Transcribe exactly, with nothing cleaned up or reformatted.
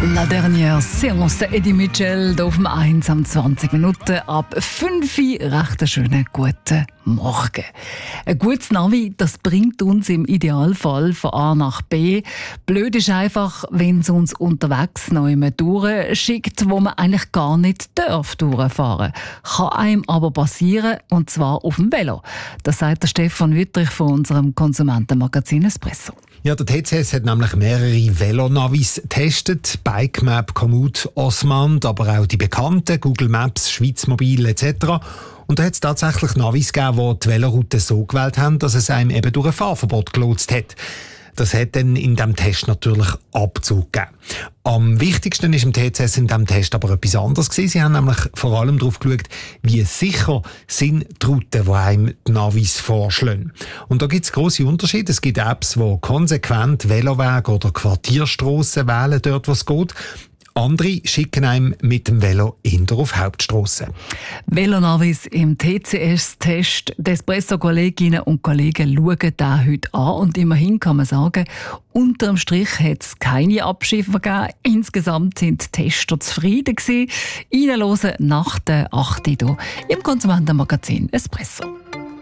La dernière séance der Eddie Mitchell hier auf dem eins am zwanzig Minuten ab fünf Uhr. Recht einen schönen guten Morgen. Ein gutes Navi, das bringt uns im Idealfall von A nach B. Blöd ist einfach, wenn es uns unterwegs noch immer durchschickt, wo man eigentlich gar nicht darf durchfahren. Kann einem aber passieren, und zwar auf dem Velo. Das sagt der Stefan Wüttrich von unserem Konsumentenmagazin Espresso. Ja, der T C S hat nämlich mehrere Velonavis getestet. Bikemap, Komoot, Osmand, aber auch die bekannten Google Maps, Schweiz Mobil et cetera. Und da hat es tatsächlich Navis gegeben, die die Veloroute so gewählt haben, dass es einem eben durch ein Fahrverbot gelotst hat. Das hat dann in diesem Test natürlich Abzug gegeben. Am wichtigsten ist im T C S in diesem Test aber etwas anderes gewesen. Sie haben nämlich vor allem darauf geschaut, wie sicher sind die Routen, die einem die Navis vorschlagen. Und da gibt es grosse Unterschiede. Es gibt Apps, die konsequent Velowege oder Quartierstrassen wählen, dort wo es geht. Andere schicken einem mit dem Velo eher auf Hauptstrassen. Velonavis im T C S-Test. Die Espresso-Kolleginnen und Kollegen schauen den heute an. Und immerhin kann man sagen, unterm Strich hat es keine Abschiffer gegeben. Insgesamt sind die Tester zufrieden gewesen. Reinhören nach der acht Uhr hier im Konsumentenmagazin Espresso.